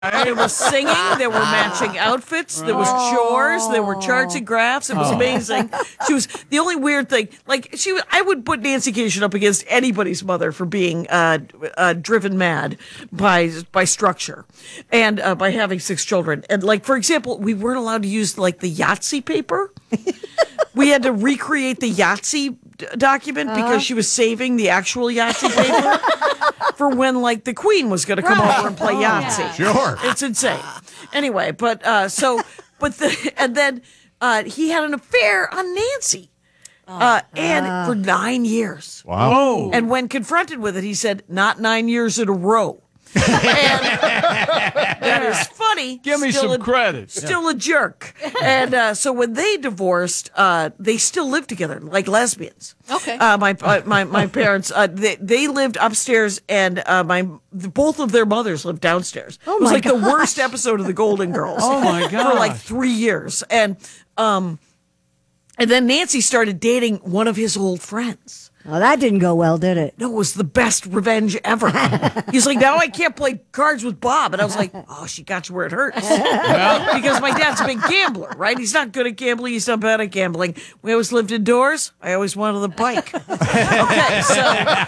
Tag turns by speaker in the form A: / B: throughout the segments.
A: There was singing, there were matching outfits, there was chores, there were charts and graphs. It was amazing. She was the only weird thing. Like I would put Nancy Cation up against anybody's mother for being driven mad by structure and by having 6 children. And like, for example, we weren't allowed to use like the Yahtzee paper. We had to recreate the Yahtzee document because she was saving the actual Yahtzee paper for when like the Queen was going to come over and play Yahtzee.
B: Sure.
A: It's insane. Anyway, and then he had an affair on Nancy. And for 9 years.
B: Wow.
A: And when confronted with it, he said, not 9 years in a row. And that is funny.
C: Give me some credit.
A: Still a jerk. And so when they divorced, they still lived together like lesbians.
D: Okay.
A: My parents, they lived upstairs, and both of their mothers lived downstairs.
D: Oh,
A: it was
D: my
A: like the worst episode of The Golden Girls.
C: Oh my god!
A: For like 3 years, and then Nancy started dating one of his old friends.
E: Well, that didn't go well, did it?
A: No, it was the best revenge ever. He's like, now I can't play cards with Bob. And I was like, oh, she got you where it hurts. Because my dad's a big gambler, right? He's not good at gambling. He's not bad at gambling. We always lived indoors. I always wanted the bike. Okay, so,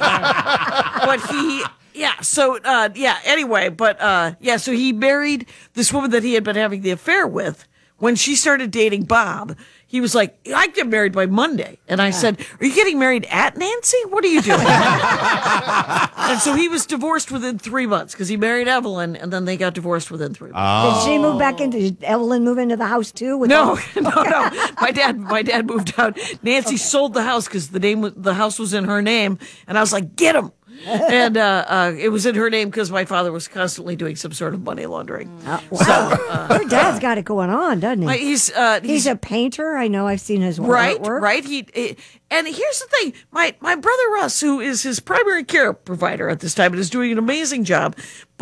A: so he married this woman that he had been having the affair with. When she started dating Bob, he was like, I get married by Monday. And I said, are you getting married at Nancy? What are you doing? And so he was divorced within 3 months because he married Evelyn, and then they got divorced within 3 months.
E: Did she move back into, did Evelyn move into the house too?
A: No. My dad moved out. Nancy sold the house because the house was in her name. And I was like, get him. And it was in her name because my father was constantly doing some sort of money laundering.
E: Wow. Her dad's got it going on, doesn't he?
A: He's
E: a painter. I know I've seen his artwork.
A: Right. And here's the thing. My brother Russ, who is his primary care provider at this time and is doing an amazing job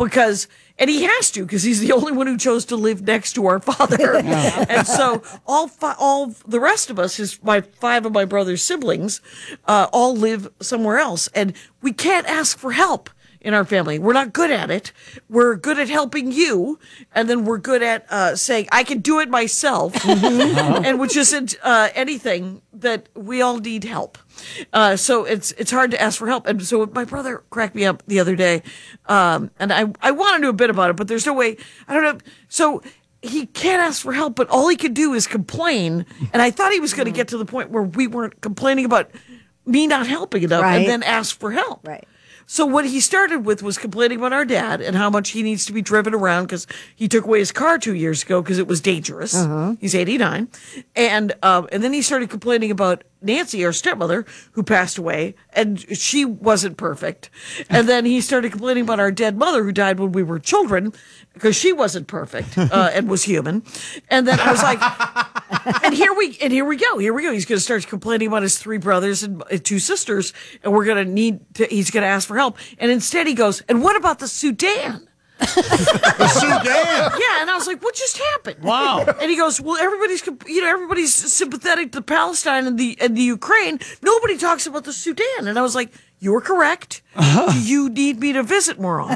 A: and he has to because he's the only one who chose to live next to our father. And so all the rest of us, my 5 of my brother's siblings, all live somewhere else. And we can't ask for help in our family. We're not good at it. We're good at helping you, and then we're good at saying, I can do it myself, and which isn't anything that we all need help. So it's hard to ask for help. And so my brother cracked me up the other day, and I want to do a bit about it, but there's no way. I don't know. So he can't ask for help, but all he could do is complain. And I thought he was going to get to the point where we weren't complaining about me not helping enough and then ask for help.
E: Right.
A: So what he started with was complaining about our dad and how much he needs to be driven around because he took away his car 2 years ago because it was dangerous. He's 89. And then he started complaining about Nancy, our stepmother, who passed away, and she wasn't perfect. And then he started complaining about our dead mother who died when we were children because she wasn't perfect and was human. And then I was like, and here we go. He's going to start complaining about his 3 brothers and 2 sisters, and he's going to ask for help. And instead he goes, and what about the Sudan?
B: The Sudan.
A: Yeah, and I was like, what just happened?
C: Wow.
A: And he goes, well, everybody's sympathetic to Palestine and the Ukraine. Nobody talks about the Sudan. And I was like, you're correct. Do you need me to visit more often?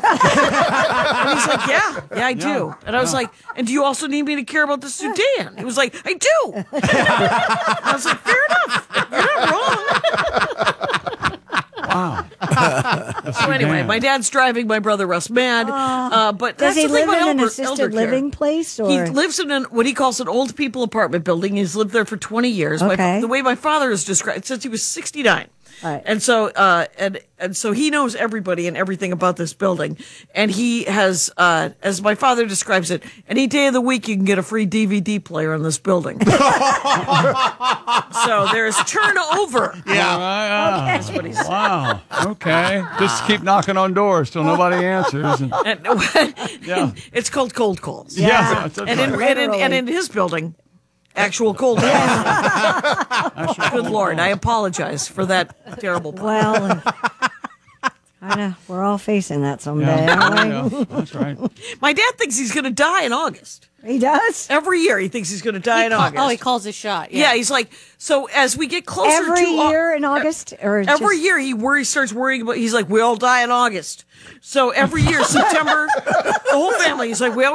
A: And he's like, yeah, I do. And I was like, and do you also need me to care about the Sudan? He was like, I do. And I was like, fair enough. You're not wrong.
C: Wow.
A: So anyway, my dad's driving my brother Russ mad. But
E: Does
A: that's
E: he
A: the thing
E: live
A: about
E: in an
A: elder
E: assisted
A: care.
E: living place? Or?
A: He lives in what he calls an old people apartment building. He's lived there for 20 years.
E: Okay.
A: The way my father is described, since he was 69.
E: Right.
A: And so, and so he knows everybody and everything about this building. And he has, as my father describes it, any day of the week you can get a free DVD player in this building. So there's turnover.
B: Yeah.
A: That's what he said.
C: Wow. Okay. Just keep knocking on doors till nobody answers. Yeah.
A: It's called cold calls.
C: Yeah. That's
A: And
C: right.
A: in his building, actual cold calls. Good Lord, I apologize for that terrible part.
E: Well, we're all facing that someday,
C: Yeah.
E: aren't we?
C: Yeah. That's right.
A: My dad thinks he's going to die in August.
E: He does?
A: Every year he thinks he's going to die in August.
D: Oh, he calls his shot.
A: Yeah, he's like, so as we get closer
E: Every
A: to
E: year in August? Or
A: every year starts worrying about, he's like, we all die in August. So every year, September, the whole family, he's like, we all